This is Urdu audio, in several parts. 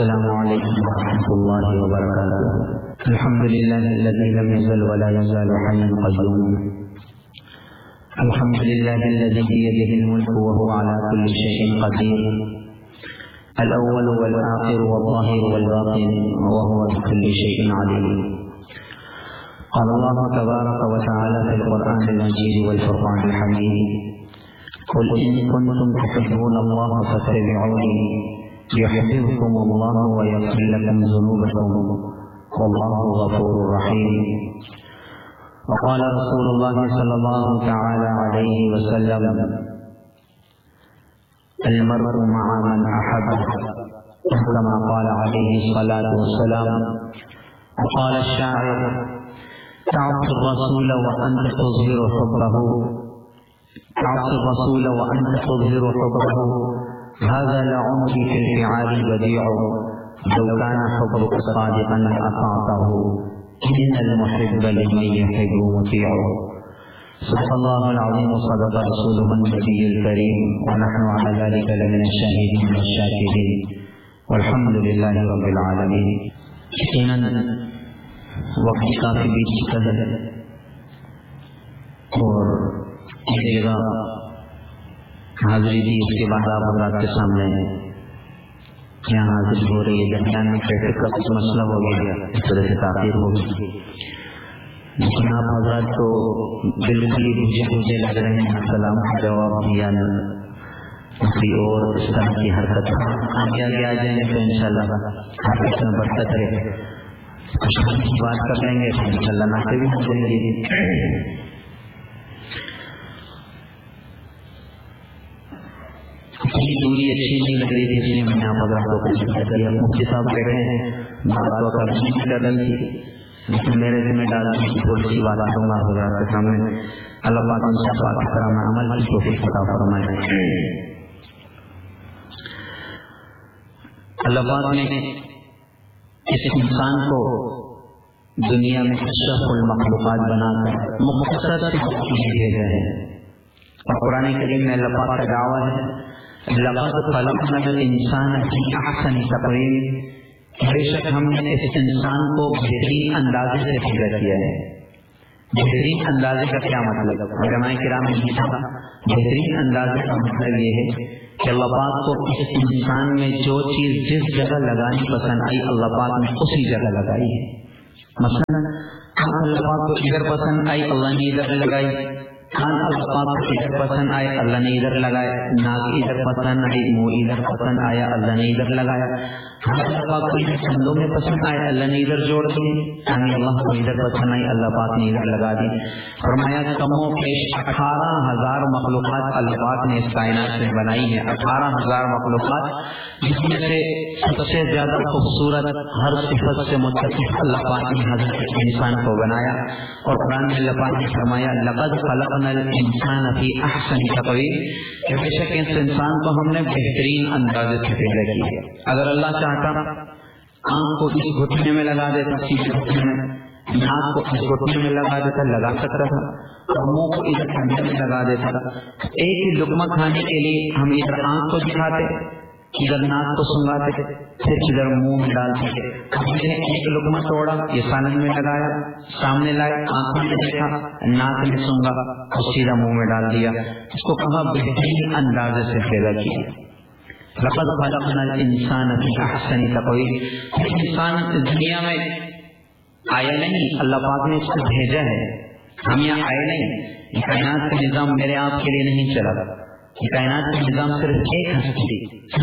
السلام علیکم ورحمۃ اللہ وبرکاتہ۔ الحمد للہ الذی لم یزل ولا یزال حیا قیوما، الحمد للہ الذی بیدہ الملک وهو علی کل شیء قدیر، الاول والآخر والظاہر والباطن وهو بكل شیء علیم۔ قال اللہ تبارک وتعالی فی القرآن المجید والفرقان الحمید، قل ان کنتم تحبون اللہ فاتبعونی يحببكم الله ويغفر لكم ذنوبكم والله غفور رحيم۔ وقال رسول الله صلى الله تعالى عليه وسلم المرء مع من أحب، كما قال عليه الصلاة والسلام۔ وقال الشاعر تعصي الرسول وأنت تظهر حبه، تعصي الرسول وأنت تظهر حبه، هذا لعمري في الفعال بديع، لو كان حبك صادقا لأطعته، إن المحب لمن يحب مطيع۔ صدق الله العظيم وصدق رسوله النبي الكريم، ونحن على ذلك لمن الشاهدين والشاكرين، والحمد لله رب العالمين۔ یقیناً وقت کافی بیت چکا ہے اور ایک جگہ حاضری دی، اس کے بعد آپ حضرات کے سامنے یہاں حاضری ہو رہی ہے۔ درمیان میں ٹریفک کا کچھ مسئلہ ہو گیا، اس طرح سے تاخیر ہو گئی، لیکن آپ حضرات تو بالکل ہی مجھے لگ رہے ہیں سلام کا جواب دیا نہ کسی اور اس طرح کی حرکت آگے آ جائیں گے تو انشاءاللہ حرکت میں برکت رہے، کچھ بات کر لیں گے تو انشاءاللہ ناطے بھی ہو جائیں گے۔ دوری اچھی نہیں لگ رہی تھی، اس لیے میں نے آپ حضرات کو کچھ کر دیا۔ مفتی صاحب کہہ رہے ہیں بات تو کرنی کر رہی تھی، لیکن میرے ذمہ ڈالنے کی تھوڑی سی بات کروں گا حضرات کے سامنے۔ اللہ پاک ان سب بات پر عمل کی توفیق عطا فرمائے۔ اللہ پاک نے اس انسان کو دنیا میں اشرف المخلوقات بنا کر مختصر بھیجا ہے، اور قرآن کریم میں اللہ پاک کا دعویٰ ہے لقد خلقنا الانسان فی احسن تقویم، بے شک ہم نے اس انسان کو بہترین اندازے سے پیدا کیا ہے۔ بہترین اندازے کا کیا مطلب؟ علماء کرام نے لکھا بہترین اندازے کا مطلب یہ ہے کہ اللہ پاک کو اس انسان میں جو چیز جس جگہ لگانی پسند آئی اللہ پاک نے اسی جگہ لگائی ہے۔ مثلا اللہ پاک کو ادھر پسند آئی اللہ نے ادھر لگائی، کان اللہ پاک کو ادھر پسند آئے اللہ نے ادھر لگایا، ناک ادھر پسند آئی منہ ادھر پسند آیا اللہ نے ادھر لگایا، اللہ پاک کو ادھر کندھوں میں پسند آیا اللہ نے ادھر جوڑ دی، یعنی اللہ کو ادھر پسند آئی اللہ پاک نے ادھر لگا دی۔ فرمایا کم و بیش 18,000 مخلوقات اللہ پاک نے اس کائنات میں بنائی ہے، 18,000 مخلوقات، جس میں سے سب سے زیادہ خوبصورت ہر صفت سے متصف اللہ پاک نے حضرت انسان کو بنایا۔ اور قرآن میں اللہ پاک نے فرمایا لقد خلقنا الانسان فی احسن تقویم، کہ بے شک اس انسان کو ہم نے بہترین اندازے سے پیدا کیا۔ اگر اللہ چاہتا آنکھ کو اس گھٹنے میں لگا دیتا، سیدھے گھٹنے میں، ناک کو اس گھٹنے میں لگا دیتا، لگا سکتا تھا، اور منہ کو ادھر کندھے میں لگا دیتا تھا۔ ایک ہی لقمہ کھانے کے لیے ہم ادھر آنکھ کو دکھاتے، ادھر ناک کو سنگاتے، پھر ادھر منہ میں ڈالتے۔ ایک لقمہ توڑا، یہ سالن میں لگایا، سامنے لائے، آنکھوں میں دیکھا، ناک میں سنگا اور سیدھا منہ میں ڈال دیا۔ اس کو کہا بہترین اندازے سے پیدا کیا۔ لقد خلقنا الانسان فی احسن تقویم، انسان دنیا میں آیا نہیں، اللہ پاک نے اس کو بھیجا ہے، ہم یہاں آئے نہیں۔ یہ کائنات کا نظام میرے آپ کے لیے نہیں چلا، یہ کائنات کا نظام صرف ایک ہستی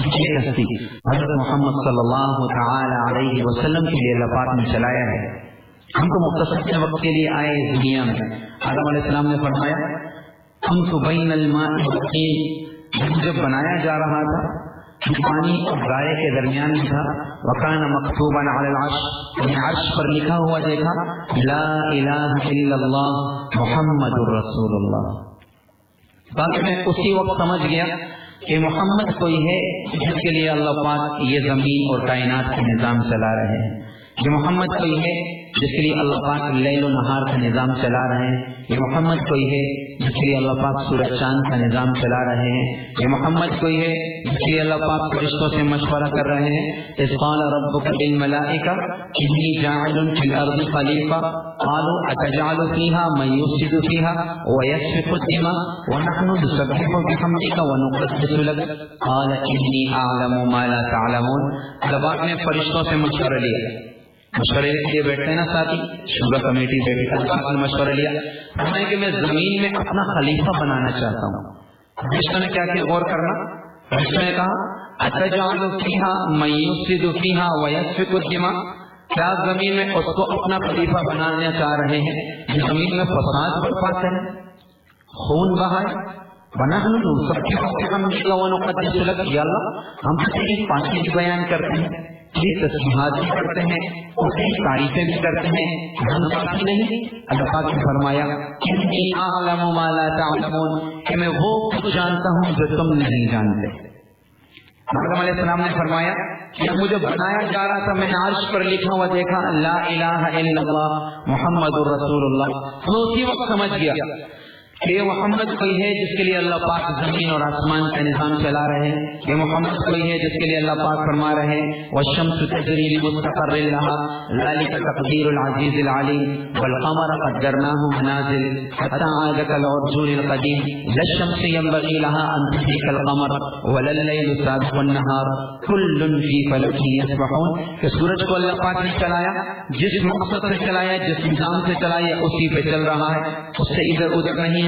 حضرت محمد صلی اللہ تعالی علیہ وسلم کے لیے اللہ پاک نے چلایا ہے۔ ہم تو مختصر وقت کے لیے آئے اس دنیا میں۔ آدم علیہ السلام نے فرمایا كنت بین الماء والطین، جب بنایا جا رہا تھا پانی اور گائے کے درمیان میں تھا، وکان مکتوبا علی العرش، عرش پر لکھا ہوا دیکھا لا الہ الا اللہ محمد رسول اللہ۔ باقی میں اسی وقت سمجھ گیا کہ محمد کوئی ہے جس کے لیے اللہ پاک یہ زمین اور کائنات کا نظام چلا رہے ہیں، کہ محمد کوئی ہے جس کے لیے اللہ پاک لیل و نہار کا نظام چلا رہے ہیں، یہ محمد کوئی ہے جس کے لیے اللہ پاک سورج چاند کا نظام چلا رہے ہیں، یہ محمد کوئی ہے جس کے لیے اللہ پاک فرشتوں سے مشورہ کر رہے ہیں۔ اذ قال ربک للملائکہ انی جاعل فی الارض خلیفہ قالوا اتجعل فیها من یفسد فیها ویسفک الدماء ونحن نسبح بحمدک ونقدس لک قال انی اعلم ما لا تعلمون۔ اللہ پاک نے فرشتوں سے مشورہ لیا، مشورے کے لیے بیٹھتے ہیں نا ساتھی، شورا کمیٹی بیٹھی، اللہ پاک نے مشورہ لیا، فرمایا کہ میں زمین میں اپنا خلیفہ بنانا چاہتا ہوں۔ فرشتوں نے کیا کہ غور کرنا، فرشتوں نے کہا اتجعل فیها من یفسد فیها ویسفک الدماء، کیا زمین میں اس کو اپنا خلیفہ بنانا چاہ رہے ہیں جو زمین میں فساد برپا کرے، خون بہائے؟ ونحن نسبح بحمدک ونقدس لک، یا اللہ ہم تیری پاکی بیان کرتے ہیں، تیری تسبیحات بھی کرتے ہیں اور تیری تعریفیں بھی کرتے ہیں، ہم کافی نہیں؟ اللہ پاک نے فرمایا انی اعلم ما لا تعلمون، کہ میں وہ کچھ جانتا ہوں جو تم نہیں جانتے۔ آدم علیہ السلام نے فرمایا کہ مجھے بنایا جا رہا تھا، میں نے عرش پر لکھا ہوا دیکھا لا الہ الا اللہ محمد رسول اللہ، میں اسی وقت سمجھ گیا کہ یہ محمد کوئی ہے جس کے لیے اللہ پاک زمین اور آسمان کا نظام چلا رہے ہیں، یہ محمد کوئی ہے جس کے لیے اللہ پاک فرما رہے ہیں والشمس تجری لمستقر لها ذلك تقدیر العزیز العلیم والقمر قدرناه منازل حتى عاد كالعرجون القدیم لا الشمس ينبغي لها ان تدرك القمر ولا الليل سابق النهار كل في فلك يسبحون، کہ سورج کو اللہ پاک نے چلایا، جس مقصد سے چلایا، جس نظام سے چلایا اسی پہ چل رہا ہے، اس سے ادھر ادھر نہیں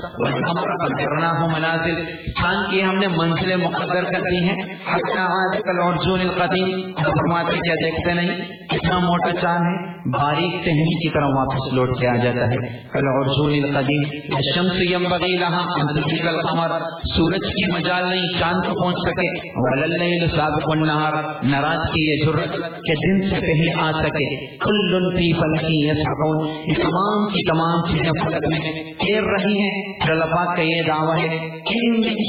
منازل، چاند کی ہم نے منزلیں مقدر کر دی ہیں، حتی عاد کالعرجون القدیم، فرماتے کیا دیکھتے نہیں کتنا موٹا چاند ہے، باریک ٹہنی کی طرح واپس لوٹ کے آ جاتا ہے، کالعرجون القدیم الشمس ينبغي لها ان تدرك القمر، سورج کی مجال نہیں چاند کو پہنچ سکے، ولا الليل سابق النهار، نہ رات کی یہ جرأت کہ دن سے پہلے آ سکے، كل في فلك يسبحون، یہ تمام کی تمام چیزیں فلک میں تیر رہی ہیں۔ پھر اللہ پاک کا یہ دعویٰ ہے ان من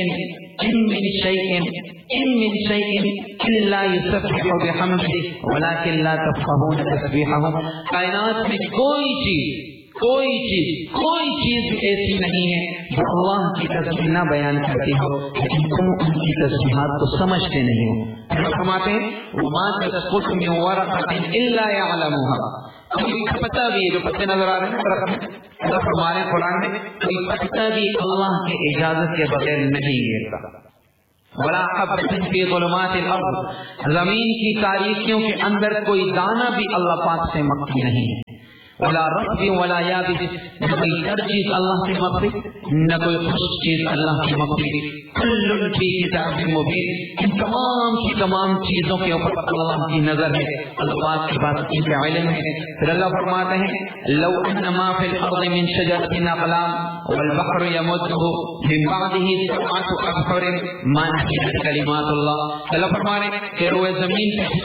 شیء الا یسبح بحمدہ ولکن لا تفقهون تسبیحهم، کائنات میں کوئی چیز ایسی نہیں ہے جو اللہ کی تسبیح نہ بیان کرتی ہو، لیکن تم ان کی تسبیحات کو سمجھتے نہیں ہو۔ فرماتے ہیں وما تسقط من ورقة الا يعلمها، کوئی پتہ بھی جو پتے نظر آ رہے ہیں درخت میں، اللہ فرما رہے ہیں قرآن میں کوئی پتہ بھی اللہ کی اجازت کے بغیر نہیں گرتا، ولا حبۃ فی ظلمات الارض، زمین کی تاریکیوں کے اندر کوئی دانہ بھی اللہ پاک سے مخفی نہیں ہے، ولا رطب ولا یابس، نہ کوئی ہر چیز اللہ کی مخفی، نہ کوئی خشک چیز اللہ کی مخفی، کل فی کتاب مبین، ان تمام کی تمام چیزوں کے اوپر اللہ کی نظر ہے، اللہ پاک کی بات کی علم ہے۔ پھر اللہ فرماتے ہیں لو ان ما فی الارض من شجرۃ اقلام والبحر یمدہ من بعدہ سبعۃ ابحر ما نفدت کلمات اللہ، اللہ فرما رہے ہیں کہ روئے زمین پہ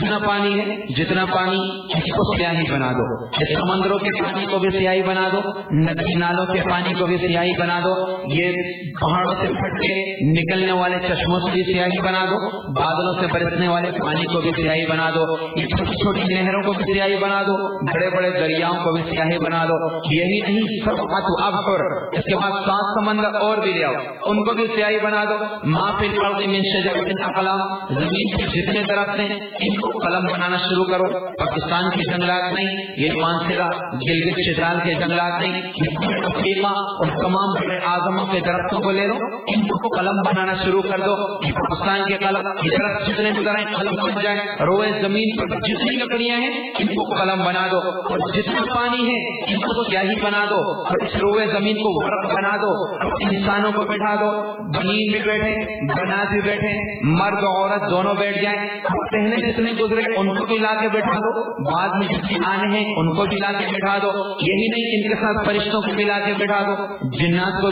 جتنا پانی اس کو سیاہی بنا دو، اس سمندروں کے پانی کو بھی سیاہی بنا دو، ندی نالوں کے پانی کو بھی سیاہی بنا دو، یہ پہاڑوں سے پھٹ کے نکلنے والے چشموں سے بھی سیاہی بنا دو، بادلوں سے برسنے والے پانی کو بھی سیاہی بنا دو، یہ چھوٹی چھوٹی نہروں کو بھی سیاہی بنا دو، بڑے بڑے دریاؤں کو بھی سیاہی بنا دو، یہی نہیں سبعۃ ابحر، اس کے بعد 7 سمندر اور بھی لے آؤ ان کو بھی سیاہی بنا دو، ما فی الارض من شجرۃ اقلام، زمین کے جتنے درخت ہیں ان کو قلم بنانا شروع کرو، پاکستان کے جنگلات نہیں، یہ مانسیرا گلگت چترال کے جنگلات نہیں، افریقہ اور تمام بڑے اعظموں کے درختوں کو لے لو، ان کو قلم بنانا شروع کر دو، پاکستان کے قلم درخت جتنے گزرے قلم بن جائے، روئے زمین پر جتنی لکڑیاں ہیں ان کو قلم بنا دو، اور جتنا پانی ہے ان کو سیاہی بنا دو، اور اس روئے زمین کو ورق بنا دو، انسانوں کو بیٹھا دو، بنین بھی بیٹھے بنات بھی بیٹھے، مرد عورت دونوں بیٹھ جائیں، پہلے جتنے گزرے ان کو بھی لا کے بیٹھا دو، بعد میں جتنے آنے ہیں ان کو بھی لا کے بیٹھا دو، یہی نہیں ان کے ساتھ فرشتوں کو بھی لا کے بیٹھا دو، جنات کو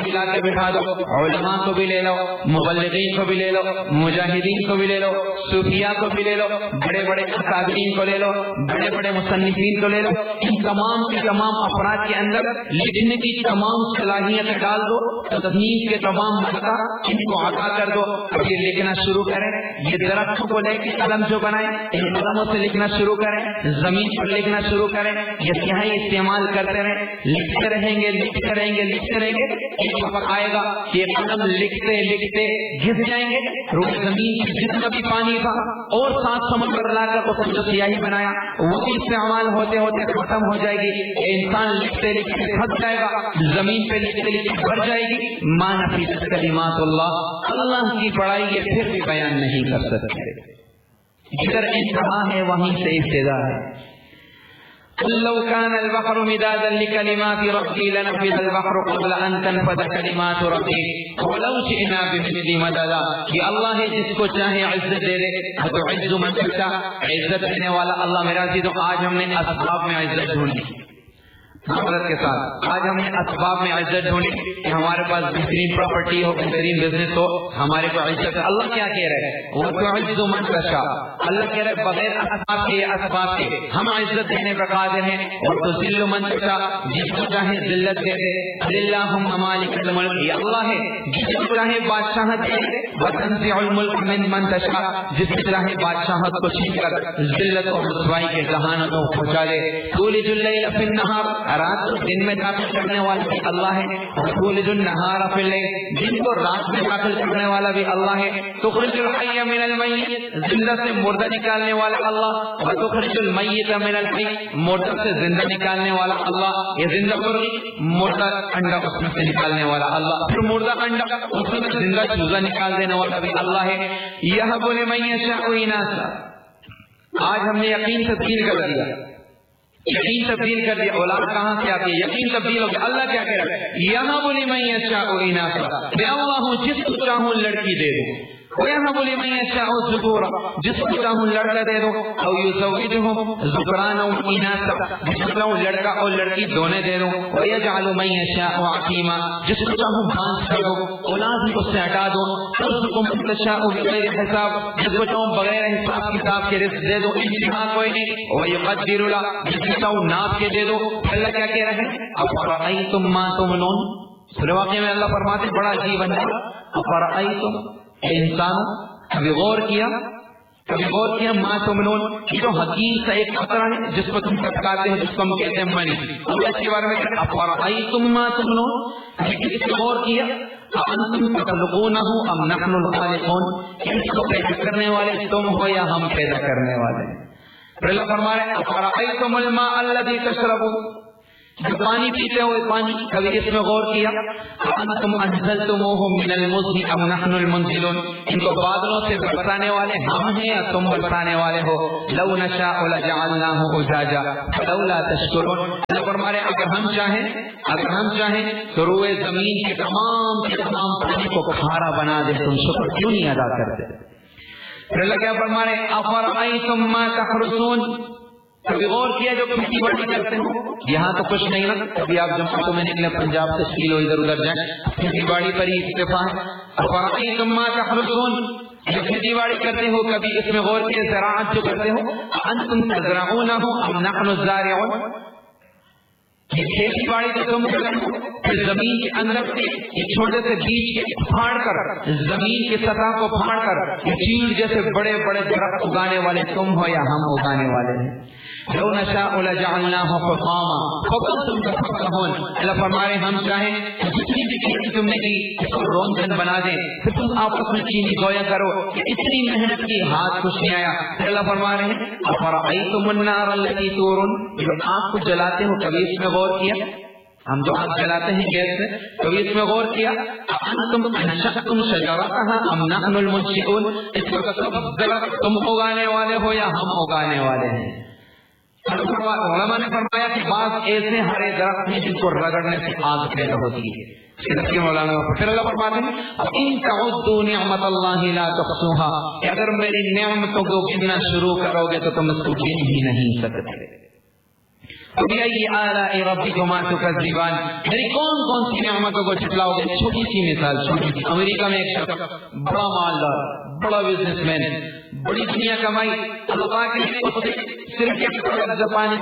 بھی لا کے بٹھا دو، علماء کو بھی لے لو، مبلغین کو بھی لے لو، مجاہدین کو بھی لے لو، صوفیاء کو بھی لے لو، بڑے بڑے اکابرین کو لے لو، بڑے بڑے مصنفین کو لے لو، ان تمام کے تمام افراد کے اندر لکھنے کی تمام صلاحیت ڈال دو، تصنیف کے تمام مدہ ان کو عطا کر دو، اب یہ لکھنا شروع کریں، یہ درختوں کو لے کے قلم جو بنائیں ان قلموں سے لکھنا شروع کریں، زمین پر لکھنا شروع کریں، یہ سیاہی استعمال کرتے رہیں، لکھتے رہیں گے لکھتے رہیں گے لکھتے رہیں گے، ایک وقت آئے گا کہ قلم لکھتے لکھتے گر جائیں گے، روح زمین کی جتنا بھی پانی تھا اور ساتھ سمندر لا کر اس جو سیاہی بنایا وہ بھی استعمال ہوتے ہوتے ختم ہو جائے گی، انسان لکھتے لکھتے پھنس جائے گا، زمین پہ لکھتے لکھتے بھر جائے گی، ما نفیست کلمات اللہ، اللہ کی بڑائی یہ پھر بھی بیان نہیں کر سکتے، جدھر انتہا ہے وہیں سے ابتدا ہے۔ لو كان البحر مدادا لكلمات ربي لنفذ البحر قبل ان تنفذ كلمات ربي ولو جئنا بمثله مددا، کہ اللہ ہے جس کو چاہے عزت دے دے، تو عز من تشاء، عزت دینے والا اللہ میرا جی۔ تو آج ہم نے اسباب میں عزت ڈھونڈی حضرت کے ساتھ، آج ہم نے اسباب میں عزت ڈھونڈی کہ ہمارے پاس بہترین پراپرٹی ہو، بہترین بزنس ہو، ہمارے کو عزت ہے۔ اللہ کیا کہہ رہے ہیں؟ وہ تو عز من تشاء، اللہ کہہ رہے بغیر اسباب کے ہم عزت دینے پر قادر ہیں، اور تو ذل من تشاء، جس کو چاہے ذلت دے دے، اللہم مالک الملک، یہ اللہ ہے جس کو چاہے بادشاہت دے دے، وتنزع الملک من تشاء، جس کو چاہے بادشاہت کو چھین کر ذلت اور رسوائی کے ذہانتوں کو پہنچا دے۔ تولج اللیل فی النہار، رات کو دن میں داخل کرنے والا بھی اللہ ہے، تولج النہار فی اللیل، دن کو رات میں داخل کرنے والا بھی اللہ ہے، تخرج الحی من المیت، زندہ سے مردہ نکالنے والا اللہ، وتخرج المیت من الحی، مردہ سے زندہ نکالنے والا اللہ، یہ زندہ مردہ انڈا اس میں سے نکالنے والا اللہ، پھر مردہ انڈا اس میں زندہ چوزہ نکال دینے والا بھی اللہ ہے۔ یہب لمن یشاء اناثا، آج ہم نے یقین تبدیل کر دیا، یقین تبدیل کر دیا، اولاد کہاں سے آتی ہے؟ یقین تبدیل ہو گیا۔ اللہ کیا کہہ رہا ہے؟ یہب لمن یشاء اناثا، میں اللہ جس کو چاہوں لڑکی دے دوں، وَيَهَبُ لِمَن يَشَاءُ ذُكُورًا، جس کو چاہوں لڑکا دے دوں، او يُزَوِّجُهُمْ ذُكْرَانًا وَإِنَاثًا، جس کو چاہوں لڑکا اور لڑکی دونوں دے دوں، وَيَجْعَلُ مَن يَشَاءُ عَقِيمًا، جس کو چاہوں بھانس کر دوں، اولاد کو سے ہٹا دوں، ترزق من تشاء بغیر حساب، جس کو چاہوں بغیر حساب کتاب کے رزق دے دوں، انتہا کوئی نہیں، وَيُقَدِّرُ لَهُ، جس کو چاہوں ناپ کے دے دوں۔ اللہ کیا کہہ رہے ہیں؟ أَفَرَأَيْتُم مَّا تُمْنُونَ، سورہ واقعہ میں اللہ فرماتے ہیں بڑا عجیب انداز، أَفَرَأَيْتُم، انسان کبھی غور کیا ما تمنون، یہ تو حقیر سا ایک خطرہ ہے جس کو تم ٹپکاتے ہیں، جس کو ہم کہتے ہیں منی، اللہ اس کے بارے میں افرأیتم ما تمنون، اس کو غور کیا انتم تخلقونہ ام نحن الخالقون، اس کو پیدا کرنے والے تم ہو یا ہم پیدا کرنے والے۔ پھر اللہ فرما رہے ہیں افرأیتم الماء الذی تشربون، جو پانی پیتے ہوئے پانی، کبھی اس میں غور کیا انتم انزلتموہ من المزن ام نحن المنزلون، ان کو بادلوں سے برسانے والے ہم ہیں یا تم برسانے والے ہو، لو نشاء لجعلناہ اجاجا فلولا تشکرون۔ اللہ فرما رہے ہیں اگر ہم چاہیں تو روئے زمین کے تمام پانی کو کھارا بنا دے، تم شکر کیوں نہیں ادا کرتے؟ پھر اللہ کیا فرما رہے ہیں افرأیتم ما تحرثون، کبھی غور کیا جو کھیتی باڑی کرتے ہو، یہاں تو کچھ نہیں نا، کبھی آپ جماعتوں میں نکلے پنجاب سے کلو ادھر ادھر جائیں، کھیتی باڑی پر ہی اتفاق ہے۔ افرأیتم ما تحرثون، جو کھیتی باڑی کرتے ہو کبھی اس میں غور کیا، زراعت جو کرتے ہو، انتم تزرعونہ ام نحن الزارعون، یہ کھیتی باڑی تو تم کرتے ہو، پھر زمین کے اندر سے ایک چھوٹے سے بیج کے پھاڑ کر زمین کی سطح کو پھاڑ کر چیڑ جیسے بڑے بڑے درخت اگانے والے تم ہو یا ہم اگانے والے ہیں۔ لو نشاء لجعلناہ حطاما فظلتم تفکہون، اللہ فرما رہے ہم چاہیں جتنی بھی کھیتی تم نے کی اس کو روندن بنا دیں، پھر تم آپس میں چینی گویا کرو کہ اتنی محنت کی ہاتھ کچھ نہیں آیا۔ پھر اللہ فرما رہے ہیں افرأیتم النار التی تورون، جو آگ کو جلاتے ہو کبھی اس میں غور کیا؟ ہم جو آگ جلاتے ہیں گیس سے، کبھی اس میں غور کیا انتم انشأتم شجرتها ام نحن المنشئون، اس کو تم اگانے والے ہو یا ہم اگانے والے ہیں۔ علماء نے فرمایا کہ بعض ایسے ہرے درخت ہیں جن کو رگڑنے سے آگ پیدا ہوتی ہے۔ مولانا پھر اللہ فرماتے ہیں ان تعدوا نعمت اللہ لا تحصوها، اگر میری نعمتوں کو گننا شروع کرو گے تو تم اس کو گن بھی نہیں سکتے۔ فبأي آلاء ربكما تكذبان، میری کون کون سی نعمتوں کو جھٹلاؤ گے؟ چھوٹی سی مثال، امریکہ میں ایک شخص بڑا مالدار، بڑا بزنس مین، بڑی دنیا کمائی، اللہ پاک نے صرف ایک پلک جھپکنے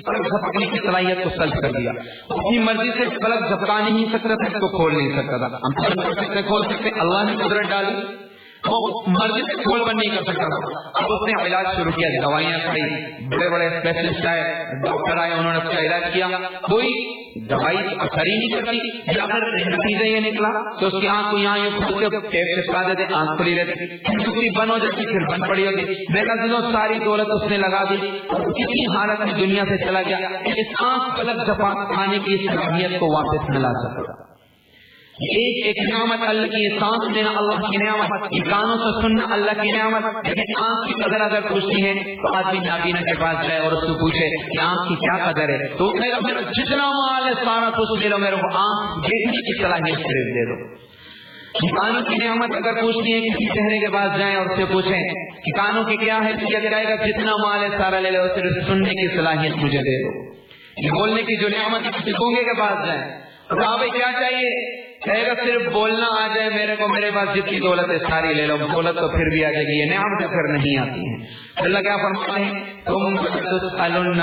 کی صلاحیت کو سلب کر دیا. اپنی مرضی سے پلک جھپکا نہیں سکتا تھا، اس کو کھول نہیں سکتا تھا. ہم کھول سکتے، اللہ نے قدرت ڈالی، وہ مرضی سے کھول بند نہیں کر سکتا تھا. اب اس نے علاج شروع کیا، دوائیاں کھائی، بڑے بڑے اسپیشلسٹ آئے، ڈاکٹر آئے، انہوں نے اس کا علاج کیا، کوئی دوائی اثر ہی نہیں کرتی. اگر نتیجہ یہ نکلا تو اس کی آنکھ کو یہاں کھول کے چپکا دیتے، آنکھ کھلی رہتی، بند ہو جاتی، پھر بند پڑی ہوتی. دیکھا دنوں ساری دولت اس نے لگا دی، کسی حالت میں دنیا سے چلا گیا. اس آنکھ پلک جھپکانے کی صلاحیت کو واپس ملا سکتا. ایک ایک نعمت اللہ کی، سانس لینا اللہ کی نعمت، کانوں سے سننا اللہ کی نعمت. لیکن آنکھ کی قدر اگر پوچھتی ہے تو آدمی نابینا کے پاس جائے اور اس کو پوچھے کہ آنکھ کی کیا قدر ہے، تو میرا جتنا مال ہے سارا کچھ دے دو، میرے کو آنکھ دیکھنے کی صلاحیت صرف دے دو. کانوں کی نعمت اگر پوچھتی ہے، کسی چہرے کے پاس جائیں اور اس سے پوچھیں کہ کانوں کی کیا ہے، تو کہے گا جتنا مال ہے سارا لے لو، صرف سننے کی صلاحیت مجھے دے دو. یہ بولنے کی جو نعمت ہے، کسی گونگے کے پاس جائیں، صحابہ کیا چاہیے، کہے گا صرف بولنا آ جائے میرے کو، میرے پاس جتنی دولت ہے ساری لے لو. دولت تو پھر بھی آ جائے گی، یہ نعمت پھر نہیں آتی ہے. اللہ کیا فرماتے ہیں، تم تسألن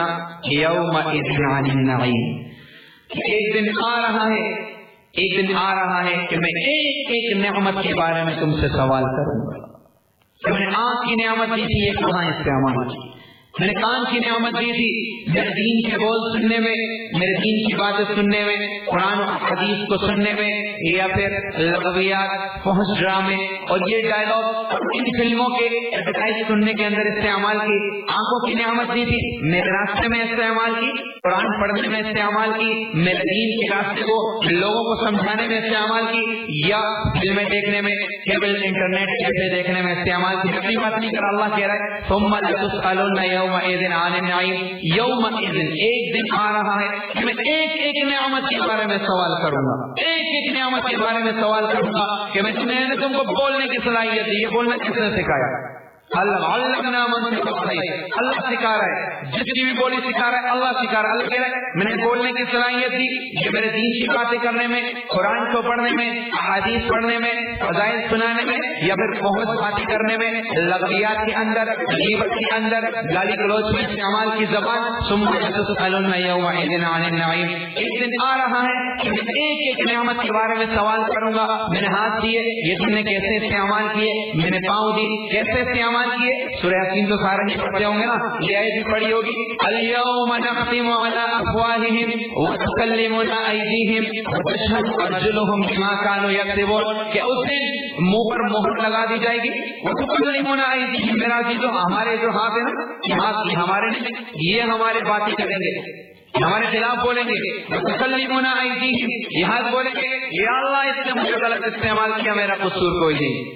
یومئذ عن النعیم. ایک دن آ رہا ہے، ایک دن آ رہا ہے کہ میں ایک ایک نعمت کے بارے میں تم سے سوال کروں گا. کہ میں نے آنکھ کی نعمت دی تھی، یہ کہاں استعمال کی؟ میں نے کان کی نعمت دی تھی، میرے دین کے بول سننے میں، میرے دین کی باتیں سننے میں، قرآن و حدیث کو سننے میں، یا پھر لغویات، فحش ڈرامے اور یہ ڈائلاگ اور ان فلموں کے ایڈورٹائز سننے کے اندر استعمال کی. آنکھوں کی نعمت دی تھی، میرے راستے میں استعمال کی، قرآن پڑھنے میں استعمال کی، میرے دین کے راستے کو لوگوں کو سمجھانے میں استعمال کی، یا فلمیں دیکھنے میں، کیبل انٹرنیٹ کیسے دیکھنے میں استعمال کی. اپنی بات نہیں کر، اللہ کہہ رہا ہے ثم لتسألن یومئذ عن النعیم. یومئذ ایک دن آ رہا ہے کہ میں ایک ایک نعمت کے بارے میں سوال کروں گا، ایک ایک نعمت کے بارے میں سوال کروں گا کہ میں نے تم کو بولنے کی صلاحیت دی. یہ بولنا کس نے سکھایا؟ اللہ علمنا منطق الطیر، اللہ سکھا رہا ہے، جتنی بھی بولی سکھا رہا ہے اللہ سکھا رہا ہے. اللہ کہہ رہا ہے میں نے بولنے کی صلاحیت دی کہ میرے دین کی باتیں کرنے میں، قرآن کو پڑھنے میں، احادیث پڑھنے میں، فضائل سنانے میں، یا پھر بہت باتیں کرنے میں، لغویات کے اندر، غیبت کے اندر، گالی گلوچ میں استعمال کی زبان. ثم لتسألن یومئذ عن النعیم. ایک دن آ رہا ہے کہ میں ایک ایک نعمت کے بارے میں سوال کروں گا. میں نے ہاتھ دیے، یہ تم نے کیسے استعمال کیے؟ میں نے پاؤں دی، کیسے استعمال کیے؟ سورہ یاسین تو سارے نہیں پڑھتے ہوں گے نا، یہ آیت بھی پڑھی ہوگی. الیوم نختم علی افواہہم وتکلمنا ایدیہم وتشہد ارجلہم بما کانوا یکسبون. کہ اس دن منہ پر مہر لگا دی جائے گی. وتکلمنا ایدیہم، میرا عزیزو ہمارے جو ہاتھ ہے نا، یہ ہاتھ ہمارے نہیں، یہ ہمارے باتیں کریں گے، ہمارے خلاف بولیں گے. وتکلمنا ایدیہم، یہ ہاتھ بولیں گے یا اللہ اس نے مجھے غلط استعمال کیا، میرا قصور کوئی نہیں.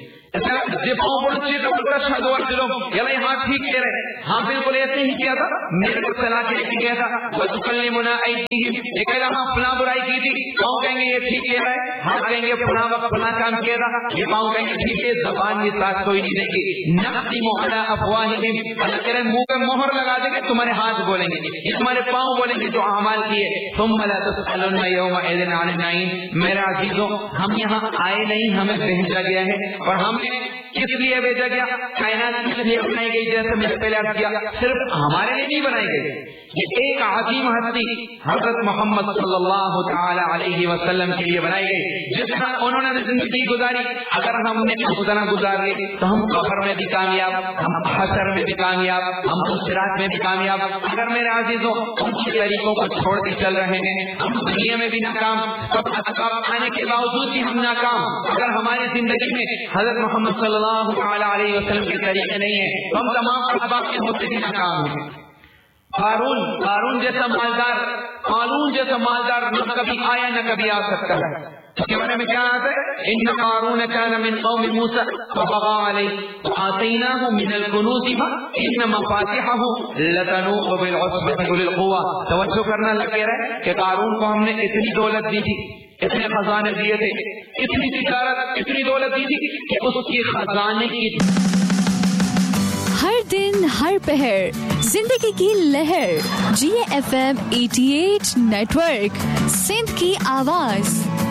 ہاں ٹھیک کہہ رہے، ہاں بالکل ایسے ہی کیا تھا، میرے کو صلاح کے لیے کیا تھا. یہ کہہ رہا ہاں فلاں برائی کی تھی، پاؤں کہیں گے یہ ٹھیک کہہ رہا ہے، ہاں کہیں گے فلاں وقت فلاں کام کیا تھا، یہ پاؤں کہیں گے ٹھیک ہے. زبان کی ساتھ کوئی نہیں دے گی. نختم علی افواہہم، اللہ کہہ رہے منہ پہ مہر لگا دیں گے، تمہارے ہاتھ بولیں گے، یہ تمہارے پاؤں بولیں گے جو اعمال کیے. ثم لتسألن یومئذ عن النعیم. میرے عزیزوں ہم یہاں آئے نہیں، ہمیں بھیجا گیا ہے. اور ہم کس لیے بھیجا گیا؟ کائنات کس لیے بنائی گئی؟ جیسے میں نے پہلے عرض کیا، صرف ہمارے لیے نہیں بنائی گئی. یہ ایک عظیم ہستی حضرت محمد صلی اللہ تعالی علیہ وسلم کے لیے بنائی گئی. جس طرح انہوں نے زندگی گزاری، اگر ہم نے اس طرح گزار لی تو ہم قبر میں بھی کامیاب، ہم حشر میں بھی کامیاب، ہم صراط میں بھی کامیاب. اگر میرے عزیزوں ان کے طریقوں کو چھوڑ کے چل رہے ہیں، ہم دنیا میں بھی ناکام، آنے کے باوجود بھی ہم ناکام. اگر ہماری زندگی میں حضرت محمد صلی اللہ تعالی علیہ وسلم کے طریقے نہیں ہیں تو ہم تمام اسباب کے ہوتے بھی ناکام ہیں. قارون جیسا مالدار نہ کبھی آیا نہ کبھی آ سکتا ہے. اس کے بارے میں کیا آتا ہے؟ ان قارون كان من قوم موسى فبغى عليه وآتيناه من الكنوز ما ان مفاتحه لتنوء بالعصبة أولي القوى. توجہ کرنا لگے رہے کہ قارون کو ہم نے اتنی دولت دی تھی، اتنے خزانے دیے تھے، اتنی تجارت، اتنی دولت دی تھی کہ اس کی خزانے کی ہر دن ہر پہر زندگی کی لہر GFM 88 نیٹورک سندھ کی آواز.